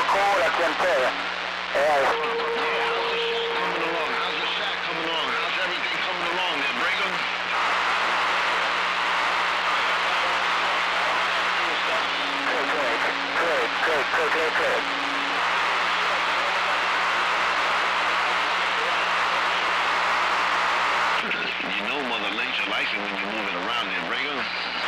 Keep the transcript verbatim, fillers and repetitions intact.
cool aquí en Tega. Yeah, how's the shack coming along? How's the shack coming along? How's everything coming along there, Brigham? Good, good, good, good, good. You know Mother Nature likes it when you're moving around there, Brigham.